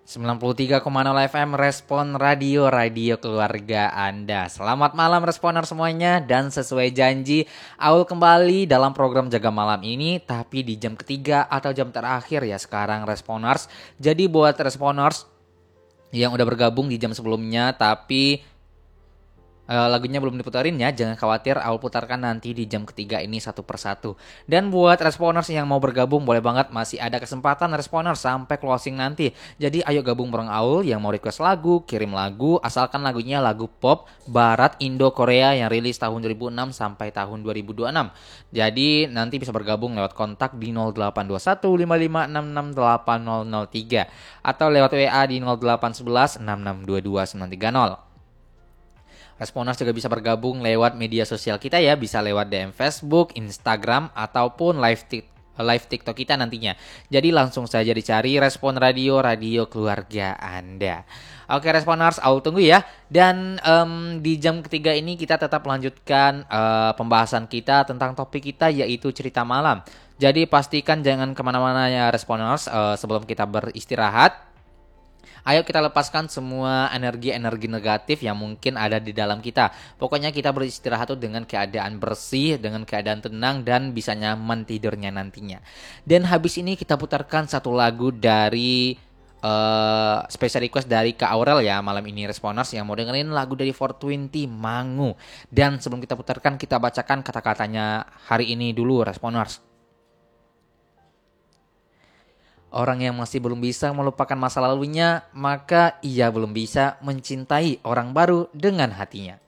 93,0 FM Respon Radio, radio keluarga Anda. Selamat malam Responer semuanya. Dan sesuai janji, Aul kembali dalam program Jaga Malam ini, tapi di jam ketiga atau jam terakhir ya sekarang Responers. Jadi buat Responers yang udah bergabung di jam sebelumnya tapi lagunya belum diputarin ya, jangan khawatir, Aul putarkan nanti di jam ketiga ini satu persatu. Dan buat Responers yang mau bergabung boleh banget, masih ada kesempatan Responers sampai closing nanti. Jadi ayo gabung bareng Aul, yang mau request lagu, kirim lagu, asalkan lagunya lagu pop, barat, Indo, Korea yang rilis tahun 2006 sampai tahun 2026. Jadi nanti bisa bergabung lewat kontak di 0821 55668003 atau lewat WA di 0811 6622 930. Responers juga bisa bergabung lewat media sosial kita ya, bisa lewat DM Facebook, Instagram, ataupun live TikTok kita nantinya. Jadi langsung saja dicari Respon Radio, radio keluarga Anda. Oke Responers, Aul tunggu ya. Dan di jam ketiga ini kita tetap melanjutkan pembahasan kita tentang topik kita, yaitu cerita malam. Jadi pastikan jangan kemana-mana ya Responers, sebelum kita beristirahat. Ayo kita lepaskan semua energi-energi negatif yang mungkin ada di dalam kita. Pokoknya kita beristirahat tuh dengan keadaan bersih, dengan keadaan tenang, dan bisa nyaman tidurnya nantinya. Dan habis ini kita putarkan satu lagu dari special request dari Kak Aurel ya malam ini Responers yang mau dengerin lagu dari 420 Mangu. Dan sebelum kita putarkan, kita bacakan kata-katanya hari ini dulu Responers. Orang yang masih belum bisa melupakan masa lalunya, maka ia belum bisa mencintai orang baru dengan hatinya.